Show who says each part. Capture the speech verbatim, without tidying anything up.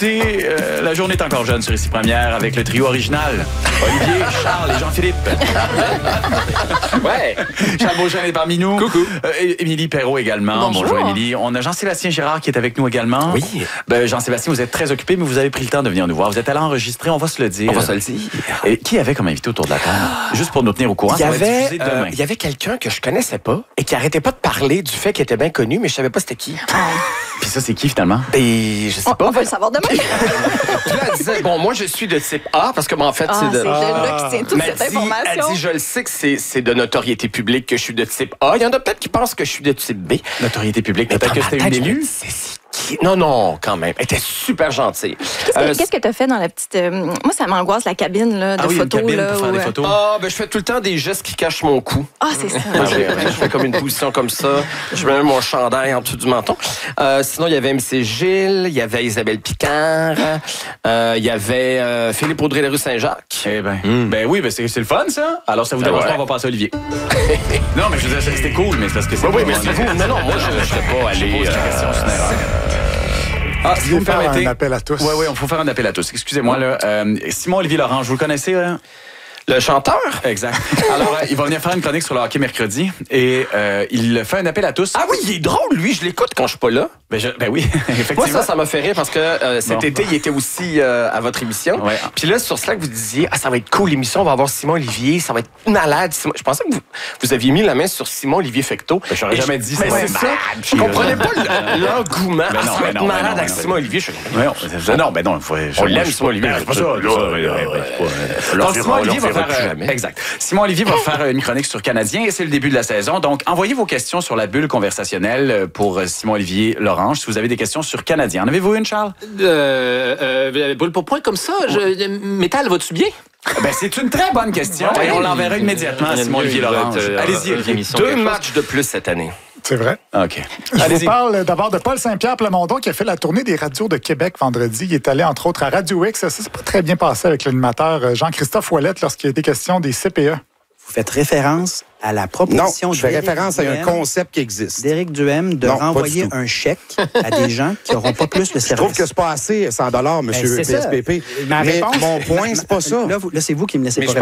Speaker 1: Euh, la journée est encore jeune sur Ici Première avec le trio original. Olivier, Charles et Jean-Philippe. Ouais. Charles Beauchesne est parmi nous.
Speaker 2: Coucou.
Speaker 1: Euh, Émilie Perrault également.
Speaker 3: Bonjour.
Speaker 1: Bonjour Émilie. On a Jean-Sébastien Girard qui est avec nous également.
Speaker 2: Oui.
Speaker 1: Ben, Jean-Sébastien, vous êtes très occupé, mais vous avez pris le temps de venir nous voir. Vous êtes allé enregistrer, on va se le dire.
Speaker 2: On va se le dire.
Speaker 1: Et qui avait comme invité autour de la table? Juste pour nous tenir au courant,
Speaker 2: Il y
Speaker 1: ça va être
Speaker 2: avait,
Speaker 1: diffusé demain.
Speaker 2: euh, il y avait quelqu'un que je connaissais pas et qui arrêtait pas de parler du fait qu'il était bien connu, mais je savais pas c'était qui.
Speaker 1: Puis ça, c'est qui finalement?
Speaker 2: Ben, je sais
Speaker 3: On,
Speaker 2: pas.
Speaker 3: on va le savoir demain.
Speaker 2: Puis là, elle disait, bon, moi, je suis de type A, parce que, ben, en fait,
Speaker 3: Ah,
Speaker 2: c'est de...
Speaker 3: c'est de là qui tient toute
Speaker 2: Mais
Speaker 3: cette
Speaker 2: elle dit-
Speaker 3: information.
Speaker 2: Elle dit, je le sais que c'est c'est de notoriété publique que je suis de type A. Il y en a peut-être qui pensent que je suis de type B.
Speaker 1: Notoriété publique.
Speaker 2: Mais
Speaker 1: Peut-être
Speaker 2: dans
Speaker 1: que
Speaker 2: ma
Speaker 1: c'était une
Speaker 2: tête, je me
Speaker 1: élue?
Speaker 2: dis, c'est- c'est qui? Non, non, quand même. Elle était super gentille.
Speaker 3: Qu'est-ce que
Speaker 2: Euh,
Speaker 3: qu'est-ce que tu as fait dans la petite. euh, moi, ça m'angoisse, la cabine là, de
Speaker 1: Ah oui, une
Speaker 3: photos.
Speaker 1: cabine
Speaker 3: là,
Speaker 1: pour faire
Speaker 3: où,
Speaker 1: des
Speaker 3: euh,
Speaker 1: photos.
Speaker 2: Ah, ben, je fais tout le temps des gestes qui cachent mon cou.
Speaker 3: Ah, c'est ça.
Speaker 2: Moi, j'ai- je fais comme une position comme ça. Je mets mon chandail en dessous du menton. Euh, sinon, il y avait M C Gilles, il y avait Isabelle Picard, euh, il y avait euh, Philippe Audrey-Leroux Saint-Jacques.
Speaker 1: Eh ben, ben oui, ben c'est c'est le fun, ça. Alors, ça vous dérange
Speaker 2: ouais.
Speaker 1: pas, on va passer à Olivier. Non, mais je veux dire, c'était cool, mais c'est parce que c'est...
Speaker 2: Oui, oui, mais c'est vous. Non, non, moi, je ne serais pas allé...
Speaker 1: Je pose la
Speaker 2: euh,
Speaker 1: question, c'est une erreur. Ah, si vous me
Speaker 4: faire
Speaker 1: permettez...
Speaker 4: un appel à tous.
Speaker 1: Oui, oui, il faut faire un appel à tous. Excusez-moi, là. Euh, Simon-Olivier Lorange, vous le connaissez, là?
Speaker 2: Le chanteur?
Speaker 1: Exact. Alors, euh, il va venir faire une chronique sur le hockey mercredi et euh, il fait un appel à tous.
Speaker 2: Ah oui, il est drôle, lui. Je l'écoute quand je suis pas là.
Speaker 1: Ben, je- ben oui, effectivement.
Speaker 2: Moi, ça, ça m'a fait rire parce que euh, cet
Speaker 1: Bon.
Speaker 2: été, il était aussi euh, à votre émission.
Speaker 1: Ouais.
Speaker 2: Puis là, sur Slack, vous disiez, ah, ça va être cool l'émission, on va avoir Simon Olivier, ça va être malade. Simon- Je pensais que vous, vous aviez mis la main sur Simon Olivier Fecteau.
Speaker 1: Ben, j'aurais
Speaker 2: Et
Speaker 1: jamais
Speaker 2: je-
Speaker 1: dit
Speaker 2: mais
Speaker 1: ça.
Speaker 2: c'est ça. Je comprenais pas le- l'engouement.
Speaker 1: Ben
Speaker 2: Ah,
Speaker 1: non,
Speaker 2: ça va
Speaker 1: ben
Speaker 2: être
Speaker 1: non, ben
Speaker 2: malade
Speaker 1: non,
Speaker 2: avec
Speaker 1: ben non.
Speaker 2: Simon Olivier. Je suis
Speaker 1: Ouais, non, c'est- non, ben non, il faut.
Speaker 2: On l'aime, Simon Olivier.
Speaker 1: C'est pas ça.
Speaker 2: Là,
Speaker 1: ça,
Speaker 2: là,
Speaker 1: ouais,
Speaker 2: là,
Speaker 1: ouais,
Speaker 2: là,
Speaker 1: ouais.
Speaker 2: là,
Speaker 1: Donc, Simon
Speaker 2: on
Speaker 1: Olivier
Speaker 2: le
Speaker 1: va
Speaker 2: verra
Speaker 1: faire.
Speaker 2: plus
Speaker 1: euh,
Speaker 2: jamais.
Speaker 1: Exact. Simon Olivier va faire une chronique sur Canadien et c'est le début de la saison. Donc, envoyez vos questions sur la bulle conversationnelle pour Simon Olivier Lorange si vous avez des questions sur Canadien. En avez-vous une, Charles?
Speaker 5: Euh, euh, boule pour point comme ça, je, métal, vas-tu bien?
Speaker 1: Ben, c'est une très bonne question et on l'enverra immédiatement à Simon Olivier Lorange. Allez-y, Olivier.
Speaker 2: Deux matchs de plus cette année.
Speaker 4: C'est vrai.
Speaker 1: OK.
Speaker 4: Je vous
Speaker 1: Allez-y.
Speaker 4: parle d'abord de Paul Saint-Pierre Plamondon qui a fait la tournée des radios de Québec vendredi. Il est allé entre autres à Radio X. Ça s'est pas très bien passé avec l'animateur Jean-Christophe Ouellette lorsqu'il a été question des C P E.
Speaker 6: Vous faites référence à la
Speaker 7: Non,
Speaker 6: proposition
Speaker 7: je fais
Speaker 6: d'Éric
Speaker 7: référence à un
Speaker 6: Duhem-
Speaker 7: concept qui existe.
Speaker 6: d'Éric Duhem de
Speaker 7: Non, pas
Speaker 6: renvoyer
Speaker 7: du tout.
Speaker 6: un chèque à des gens qui n'auront pas plus de services.
Speaker 7: Je trouve que c'est pas assez cent dollars,
Speaker 6: Ben,
Speaker 7: monsieur
Speaker 6: c'est
Speaker 7: P S P P.
Speaker 6: ça. Ma
Speaker 7: Mais
Speaker 6: réponse-
Speaker 7: mon point, c'est pas ça.
Speaker 6: Là, vous- là, c'est vous qui me laissez
Speaker 7: Mais
Speaker 6: pas
Speaker 7: je